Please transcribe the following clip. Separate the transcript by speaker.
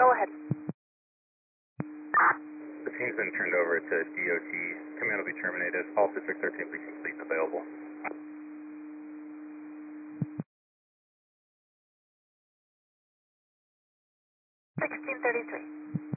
Speaker 1: Go ahead.
Speaker 2: The team's been turned over to DOT. Command will be terminated. All District 13 will be complete and available.
Speaker 1: 1633.